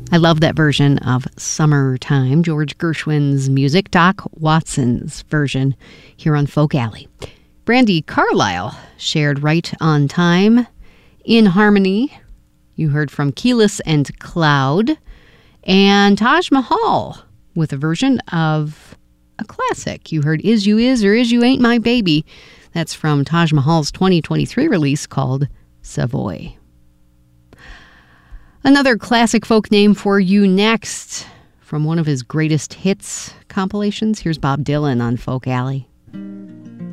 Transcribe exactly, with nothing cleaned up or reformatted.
I love that version of Summertime, George Gershwin's music. Doc Watson's version here on Folk Alley. Brandi Carlile shared Right on Time. In Harmony, you heard from Keyless and Cloud. And Taj Mahal with a version of a classic. You heard Is You Is or Is You Ain't My Baby. That's from Taj Mahal's twenty twenty-three release called Savoy. Another classic folk name for you next. From one of his greatest hits compilations, here's Bob Dylan on Folk Alley.